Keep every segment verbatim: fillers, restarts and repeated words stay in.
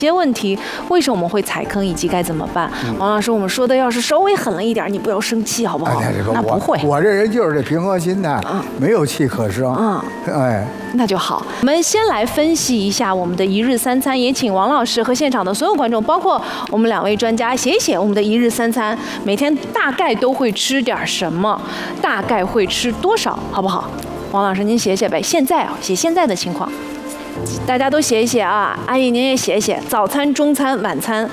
这些问题为什么我们会踩坑，以及该怎么办？嗯、王老师，我们说的要是稍微狠了一点，你不要生气，好不好？ 哎、这个、 那不会我，我这人就是这平和心态，嗯、没有气可生。嗯，哎， 那就好。我们先来分析一下我们的一日三餐，也请王老师和现场的所有观众，包括我们两位专家，写一写我们的一日三餐，每天大概都会吃点什么，大概会吃多少，好不好？王老师，您写写呗。现在啊，写现在的情况。大家都写一写啊，阿姨您也写一写，早餐、中餐、晚餐。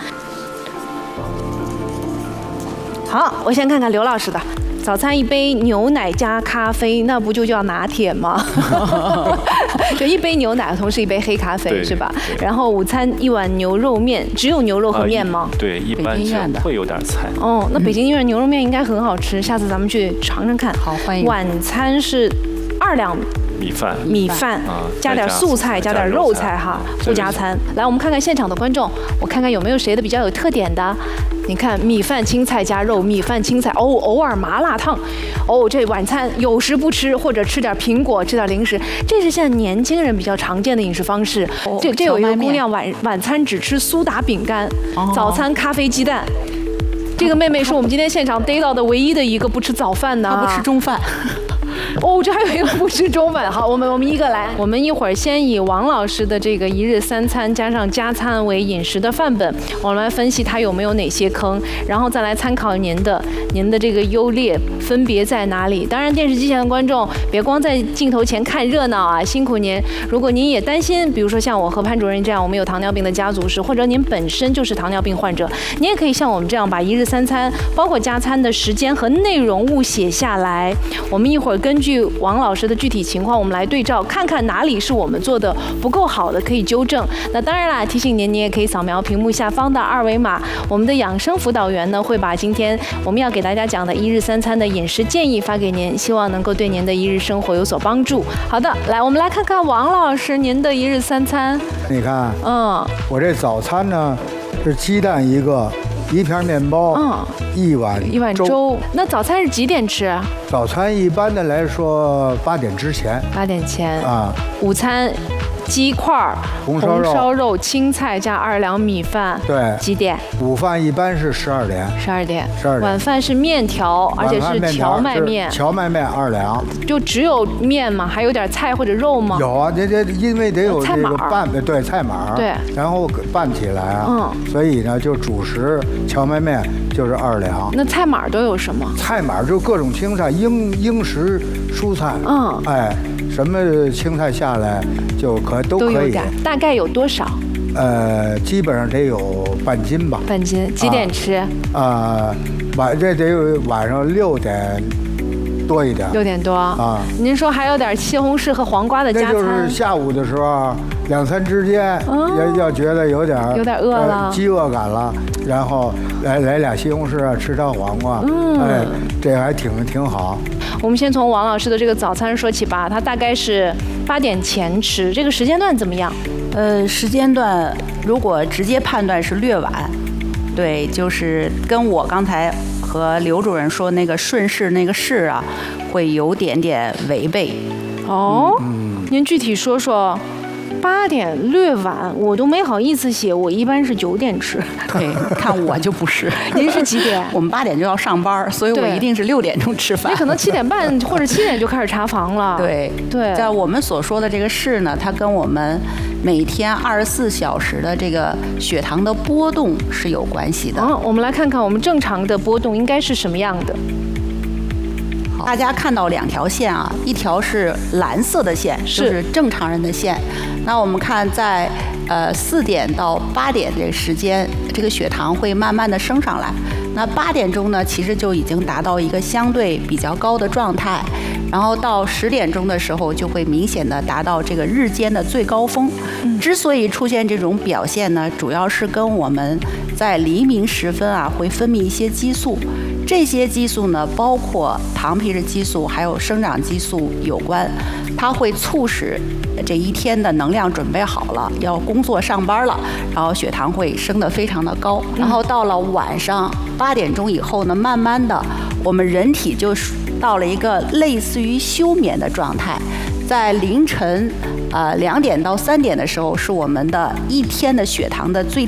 好，我先看看刘老师的。早餐一杯牛奶加咖啡，那不就叫拿铁吗？就一杯牛奶，同时一杯黑咖啡，是吧？然后午餐一碗牛肉面，只有牛肉和面吗？ 啊、对，一般会有点菜。 哦，那北京医院牛肉面应该很好吃，下次咱们去尝尝看。 好，欢迎。 晚餐是二两。 米饭， 米饭，啊、加点素菜，加点肉菜哈，不加餐。来，我们看看现场的观众，我看看有没有谁的比较有特点的。你看，米饭青菜加肉，米饭青菜，哦，偶尔麻辣烫，哦，这晚餐有时不吃，或者吃点苹果，吃点零食，这是现在年轻人比较常见的饮食方式。哦、这这有一个姑娘晚晚餐只吃苏打饼干，哦、早餐咖啡鸡蛋。这个妹妹是我们今天现场逮到的唯一的一个不吃早饭的， 她不吃中饭。 哦，这还有一个不吃中饭。好，我们我们一个来，我们一会儿先以王老师的这个一日三餐加上加餐为饮食的范本，我们来分析他有没有哪些坑，然后再来参考您的您的这个优劣分别在哪里。当然，电视机前的观众别光在镜头前看热闹啊，辛苦您。如果您也担心，比如说像我和潘主任这样，我们有糖尿病的家族史，或者您本身就是糖尿病患者，您也可以像我们这样把一日三餐，包括加餐的时间和内容物写下来。我们一会儿根据王老师的具体情况，我们来对照，看看哪里是我们做的不够好的，可以纠正。那当然啦，提醒您，您也可以扫描屏幕下方的二维码，我们的养生辅导员呢会把今天我们要给大家讲的一日三餐的饮食建议发给您，希望能够对您的一日生活有所帮助。好的，来，我们来看看王老师您的一日三餐。 你看，嗯，我这早餐呢是鸡蛋一个。一片面包，嗯，一碗一碗粥。那早餐是几点吃？ 早餐一般的来说八点之前。 八点前啊。午餐，鸡块、 红烧肉、 红烧肉、青菜加二两米饭。 对。 几点？ 午饭一般是十二点。 十二点。 十二点。 晚饭是面条，而且是荞麦面。 荞麦面二两。 就只有面吗？还有点菜或者肉吗？ 有啊，这这因为得有这个拌，对菜码。 对。 然后拌起来啊。嗯。所以呢，就主食荞麦面就是二两。 那菜码都有什么？ 菜码就各种青菜，应应时蔬菜。嗯。哎，什么青菜下来就可都可以。都有点。 大概有多少？ 呃，基本上得有半斤吧。 半斤。几点吃？ 啊，晚这得有晚上六点。多一点， 六点多啊！您说还有点西红柿和黄瓜的加餐， 那就是下午的时候，两餐之间要要觉得有点有点饿了， 饥饿感了，然后来来俩西红柿啊，吃条黄瓜，嗯，哎，这还挺挺好。 我们先从王老师的这个早餐说起吧，他大概是八点前吃，这个时间段怎么样？ 呃，时间段如果直接判断是略晚，对，就是跟我刚才和刘主任说那个顺势那个势啊，会有点点违背。 哦，嗯、您具体说说。八点略晚，我都没好意思写，我一般是九点吃。 对，看我就不是。 您是几点？ 我们八点就要上班，所以我一定是六点钟吃饭。 你可能七点半或者七点就开始查房了。 对对，在我们所说的这个势呢，它跟我们每天二十四小时的这个血糖的波动是有关系的。 嗯，我们来看看我们正常的波动应该是什么样的。 大家看到两条线啊，一条是蓝色的线，就是正常人的线。那我们看在呃四点到八点这个时间，这个血糖会慢慢的升上来。那八点钟呢，其实就已经达到一个相对比较高的状态，然后到十点钟的时候，就会明显的达到这个日间的最高峰。嗯、之所以出现这种表现呢，主要是跟我们在黎明时分啊，会分泌一些激素。这些激素呢，包括糖皮质激素还有生长激素有关，它会促使这一天的能量准备好了，要工作上班了，然后血糖会升得非常的高。然后到了晚上八点钟以后呢，慢慢的我们人体就到了一个类似于休眠的状态，在凌晨呃两点到三点的时候是我们的一天的血糖的最